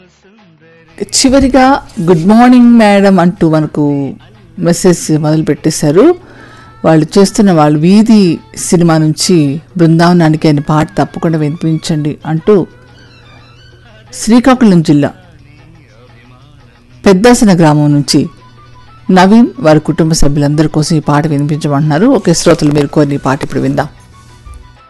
చివరిగా good morning madam అంటూ మనకు మెసేజ్ మొదలు పెట్టేశారు. వాళ్ళు చేస్తున్న వాళ్ళు వీధి సినిమా నుంచి బృందావనానికి అనే పాట తప్పకుండా వినిపించండి అంటూ శ్రీకాకుళం జిల్లా పెద్దాసన గ్రామం నుంచి నవీన్ వారి కుటుంబ సభ్యులందరి కోసం ఈ పాట వినిపించమంటున్నారు. ఓకే శ్రోతలు, మీరు కోరిన ఈ పాట ఇప్పుడు విందాం.